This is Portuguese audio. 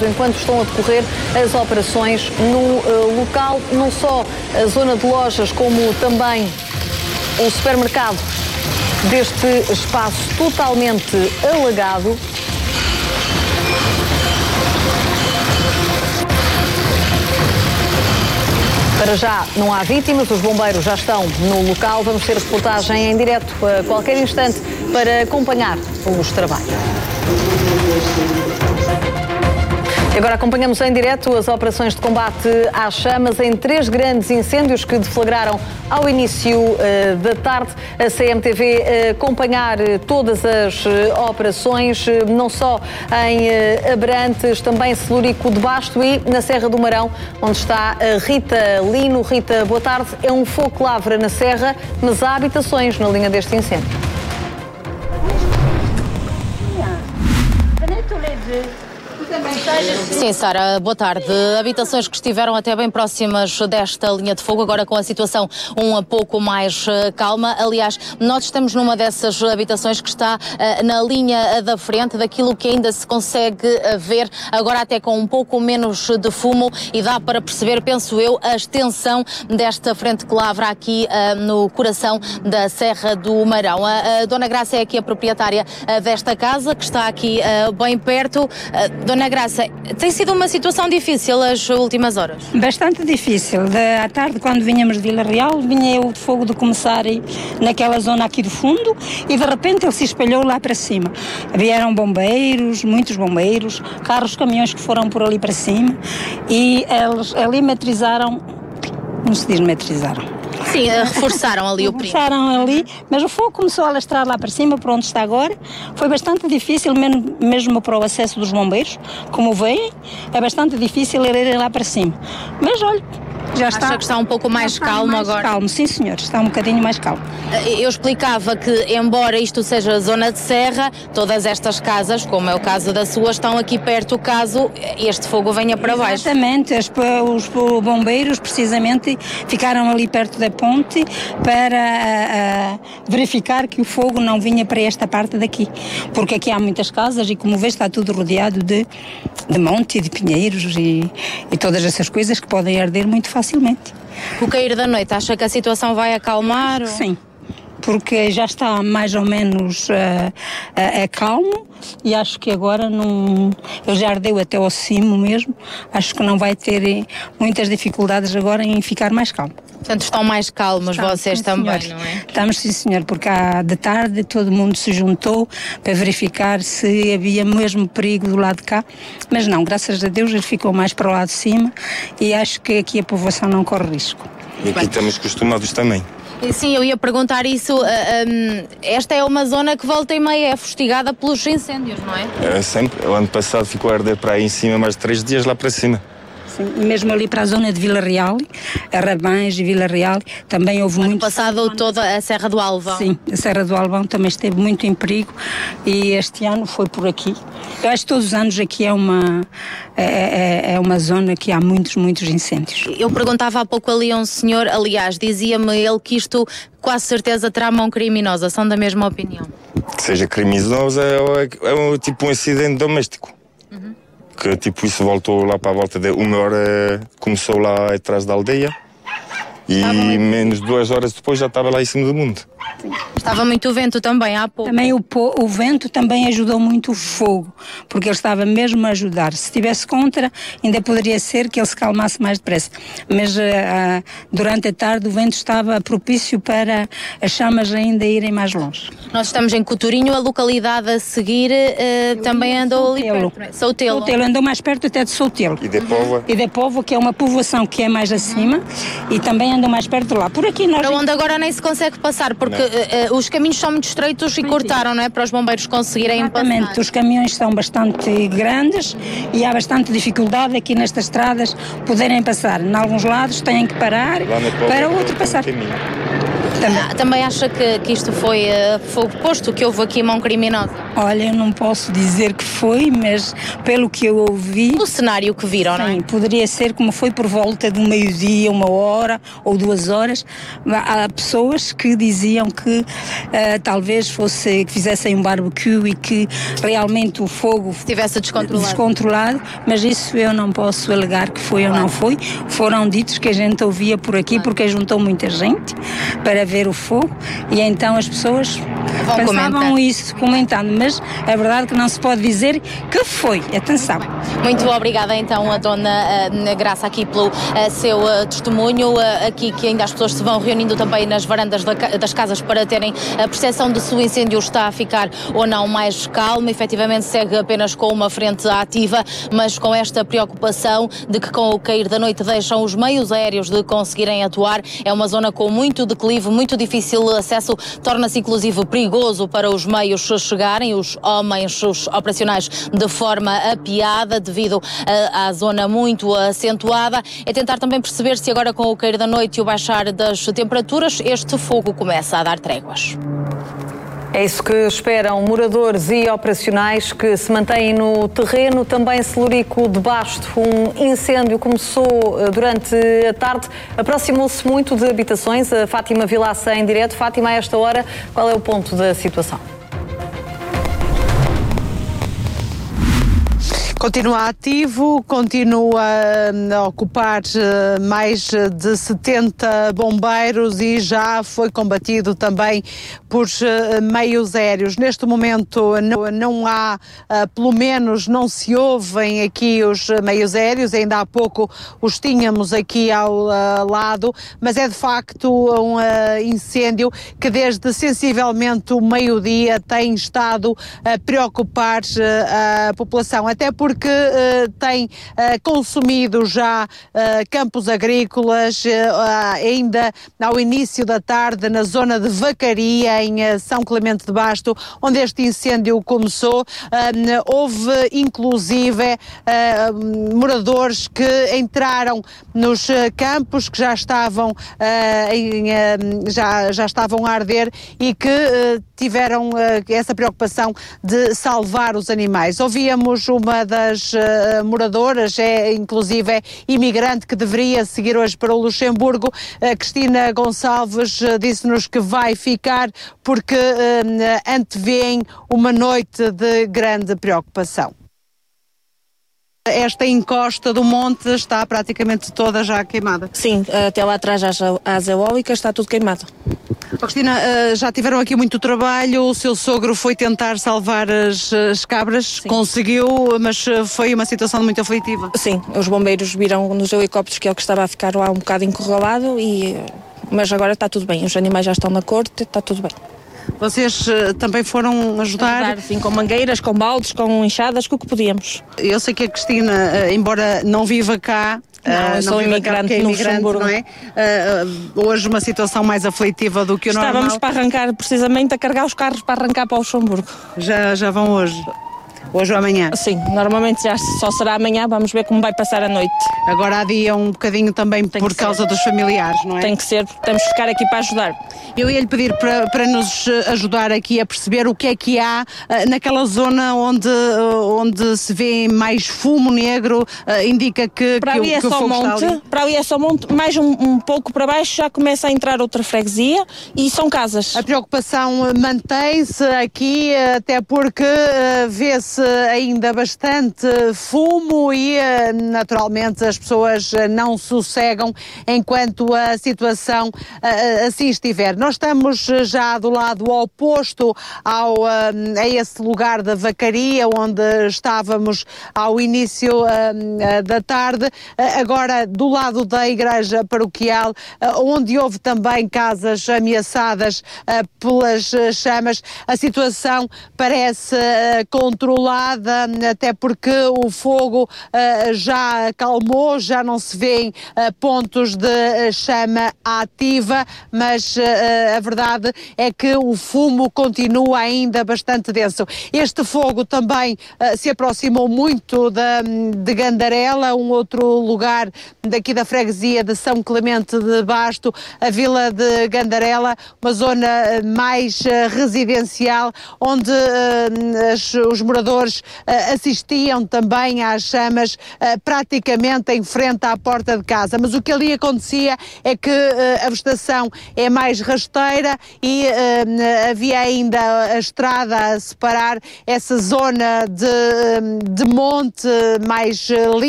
cuidado enquanto estão a decorrer as operações no local, não só a zona de lojas, como também o supermercado deste espaço totalmente alagado. Para já não há vítimas, os bombeiros já estão no local. Vamos ter reportagem em direto a qualquer instante para acompanhar os trabalhos. Agora acompanhamos em direto as operações de combate às chamas em 3 grandes incêndios que deflagraram ao início da tarde. A CMTV acompanhar todas as operações, não só em Abrantes, também Celurico de Basto e na Serra do Marão, onde está a Rita Lino. Rita, boa tarde. É um fogo que lavra na serra, mas há habitações na linha deste incêndio. Sim, Sara, boa tarde. Habitações que estiveram até bem próximas desta linha de fogo, agora com a situação um pouco mais calma. Aliás, nós estamos numa dessas habitações que está na linha da frente daquilo que ainda se consegue ver, agora até com um pouco menos de fumo, e dá para perceber, penso eu, a extensão desta frente que lavra aqui no coração da Serra do Marão. A Dona Graça é aqui a proprietária desta casa, que está aqui bem perto. Dona Graça, tem sido uma situação difícil as últimas horas? Bastante difícil. À tarde, quando vinhamos de Vila Real, vinha o fogo de começar naquela zona aqui do fundo e de repente ele se espalhou lá para cima. Vieram bombeiros, muitos bombeiros, carros, caminhões que foram por ali para cima e eles ali metrizaram, não se diz metrizaram. Sim, reforçaram ali o perigo. Reforçaram ali, mas o fogo começou a alastrar lá para cima, por onde está agora. Foi bastante difícil, mesmo para o acesso dos bombeiros, como veem, é bastante difícil irem lá para cima. Mas olha, já está. Acha que está um pouco mais calmo agora? Calmo, sim senhor, está um bocadinho mais calmo. Eu explicava que, embora isto seja zona de serra, todas estas casas, como é o caso da sua, estão aqui perto caso este fogo venha para baixo. Exatamente, os bombeiros precisamente ficaram ali perto da ponte para verificar que o fogo não vinha para esta parte daqui, porque aqui há muitas casas e, como vê, está tudo rodeado de monte e de pinheiros e todas essas coisas que podem arder muito facilmente. O cair da noite, acha que a situação vai acalmar? Sim, porque já está mais ou menos calmo e acho que agora ele já ardeu até ao cimo mesmo, acho que não vai ter muitas dificuldades agora em ficar mais calmo. Portanto, estão mais calmos vocês sim, também, senhor. não é? Estamos, sim senhor, porque de tarde todo mundo se juntou para verificar se havia mesmo perigo do lado de cá, mas não, graças a Deus ele ficou mais para o lado de cima e acho que aqui a povoação não corre risco. E aqui estamos acostumados também. Sim, eu ia perguntar isso. Esta é uma zona que volta e meia é fustigada pelos incêndios, não é? É sempre. O ano passado ficou a arder para aí em cima mais de 3 dias lá para cima. Sim, mesmo ali para a zona de Vila Real, Arrabães e Vila Real, também houve muito... passado toda a Serra do Alvão. Sim, a Serra do Alvão também esteve muito em perigo e este ano foi por aqui. Eu acho que todos os anos aqui é uma zona que há muitos incêndios. Eu perguntava há pouco ali a um senhor, aliás, dizia-me ele que isto quase certeza terá mão criminosa. São da mesma opinião? Que seja criminoso é tipo um acidente doméstico. Uhum. Que tipo isso voltou lá para a volta de 1 hora, começou lá atrás da aldeia e menos de 2 horas depois já estava lá em cima do mundo. Sim. Estava muito vento também há pouco. Também o vento também ajudou muito o fogo, porque ele estava mesmo a ajudar. Se estivesse contra, ainda poderia ser que ele se calmasse mais depressa. Mas durante a tarde o vento estava propício para as chamas ainda irem mais longe. Nós estamos em Coturinho, a localidade a seguir também andou ali perto. Soutelo. Soutelo, andou mais perto até de Soutelo. E de Póvoa. E de Póvoa, que é uma povoação que é mais acima, e também andou mais perto de lá. Por aqui nós... Para onde agora nem se consegue passar, porque os caminhos são muito estreitos e cortaram, não é? Para os bombeiros conseguirem Exatamente, passar. Os caminhões são bastante grandes e há bastante dificuldade aqui nestas estradas poderem passar. Em alguns lados têm que parar para outro passar. Também acha que isto foi fogo posto, que houve aqui mão criminosa? Olha, eu não posso dizer que foi, mas pelo que eu ouvi... O cenário que viram, não é? Sim, poderia ser como foi por volta de um meio-dia, 1 hora ou 2 horas. Há pessoas que diziam que talvez que fizessem um barbecue e que realmente o fogo estivesse descontrolado, mas isso eu não posso alegar que foi ou não foi. Foram ditos que a gente ouvia por aqui porque juntou muita gente para ver o fogo e então as pessoas pensavam isso, comentando, mas é verdade que não se pode dizer que foi. Atenção. Muito obrigada então a Dona Graça aqui pelo seu testemunho, aqui que ainda as pessoas se vão reunindo também nas varandas das casas para terem a percepção de se o incêndio está a ficar ou não mais calmo. Efetivamente segue apenas com uma frente ativa, mas com esta preocupação de que com o cair da noite deixam os meios aéreos de conseguirem atuar. É uma zona com muito declive, muito difícil acesso, torna-se inclusive perigoso para os meios chegarem, os homens, os operacionais, de forma apiada devido à zona muito acentuada. É tentar também perceber se agora com o cair da noite e o baixar das temperaturas este fogo começa a dar tréguas. É isso que esperam moradores e operacionais que se mantêm no terreno. Também Celurico de Basto, um incêndio começou durante a tarde, aproximou-se muito de habitações. A Fátima Vilaça em direto. Fátima, a esta hora, qual é o ponto da situação? Continua ativo, continua a ocupar mais de 70 bombeiros e já foi combatido também por meios aéreos. Neste momento não há, pelo menos não se ouvem aqui os meios aéreos, ainda há pouco os tínhamos aqui ao lado, mas é de facto um incêndio que desde sensivelmente o meio-dia tem estado a preocupar a população, até porque tem consumido já campos agrícolas, ainda ao início da tarde na zona de Vacaria, em São Clemente de Basto, onde este incêndio começou. Houve inclusive moradores que entraram nos campos que já estavam já estavam a arder e que tiveram essa preocupação de salvar os animais. Ouvíamos uma das moradoras, inclusive imigrante que deveria seguir hoje para o Luxemburgo, Cristina Gonçalves, disse-nos que vai ficar porque antevêem uma noite de grande preocupação. Esta encosta do monte está praticamente toda já queimada. Sim, até lá atrás as eólicas está tudo queimado. Cristina, já tiveram aqui muito trabalho, o seu sogro foi tentar salvar as cabras, sim, conseguiu, mas foi uma situação muito aflitiva. Sim, os bombeiros viram nos helicópteros que ele que estava a ficar lá um bocado encurralado, mas agora está tudo bem, os animais já estão na corte, está tudo bem. Vocês também foram ajudar? Sim, com mangueiras, com baldes, com enxadas, com o que podíamos. Eu sei que a Cristina, embora não viva cá, não, eu sou imigrante no Luxemburgo, não é? Hoje uma situação mais aflitiva do que o normal. Estávamos para arrancar, precisamente, a carregar os carros para arrancar para o Luxemburgo. Já vão hoje? Hoje ou amanhã? Sim, normalmente já só será amanhã, vamos ver como vai passar a noite. Agora adia um bocadinho também por causa dos familiares, não é? Tem que ser, porque temos que ficar aqui para ajudar. Eu ia-lhe pedir para nos ajudar aqui a perceber o que é que há naquela zona onde se vê mais fumo negro, indica que para ali é só fogo monte, está ali. Para ali é só monte, mais um pouco para baixo já começa a entrar outra freguesia e são casas. A preocupação mantém-se aqui, até porque vê-se ainda bastante fumo e naturalmente as pessoas não sossegam enquanto a situação assim estiver. Nós estamos já do lado oposto a esse lugar da Vacaria onde estávamos ao início da tarde, agora do lado da igreja paroquial, onde houve também casas ameaçadas pelas chamas. A situação parece controlada controlada, até porque o fogo já acalmou, já não se vêem pontos de chama ativa, mas a verdade é que o fumo continua ainda bastante denso. Este fogo também se aproximou muito de Gandarela, um outro lugar daqui da freguesia de São Clemente de Basto, a vila de Gandarela, uma zona mais residencial, onde os moradores assistiam também às chamas praticamente em frente à porta de casa. Mas o que ali acontecia é que a vegetação é mais rasteira e havia ainda a estrada a separar essa zona de monte mais limpa